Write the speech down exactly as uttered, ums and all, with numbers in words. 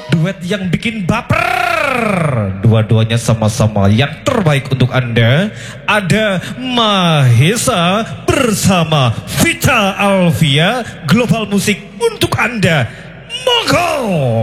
duet yang bikin baper. Dua-duanya sama-sama yang terbaik untuk Anda. Ada Mahesa bersama Vita Alvia, Global Musik untuk Anda. Monggo.